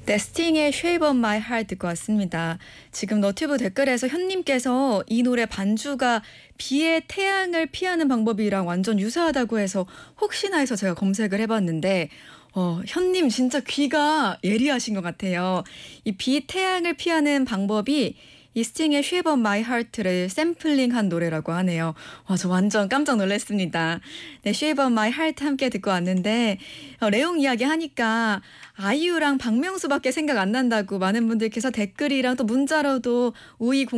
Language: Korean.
네, 스팅의 Shape of My Heart 듣고 왔습니다. 지금 너튜브 댓글에서 현님께서 이 노래 반주가 비의 태양을 피하는 방법이랑 완전 유사하다고 해서 혹시나 해서 제가 검색을 해봤는데 현님 진짜 귀가 예리하신 것 같아요. 이 비 태양을 피하는 방법이 이 스팅의 Shape of My Heart를 샘플링한 노래라고 하네요. 와, 저 완전 깜짝 놀랐습니다. 네, Shape of My Heart 함께 듣고 왔는데 레옹 이야기 하니까 아이유랑 박명수밖에 생각 안 난다고 많은 분들께서 댓글이랑 또 문자로도 오이